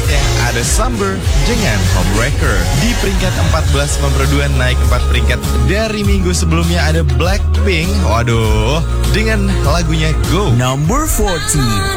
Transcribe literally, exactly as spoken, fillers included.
keempatnya ada Summer dengan Homewrecker. Di peringkat empat belas nomor dua naik empat peringkat dari minggu sebelumnya ada Blackpink. Waduh, dengan lagunya Go. Number forty.